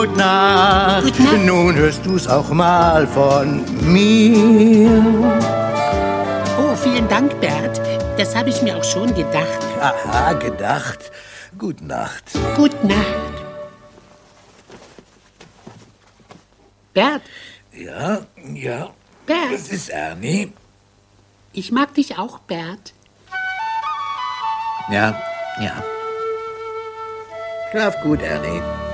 Gute Nacht. Gute Nacht. Nun hörst du's auch mal von mir. Oh, vielen Dank, Bert. Das habe ich mir auch schon gedacht. Aha, gedacht. Gute Nacht. Gute Nacht. Bert, Ja. Bert, Was ist, Ernie? ich mag dich auch, Bert. Ja. Schlaf gut, Ernie.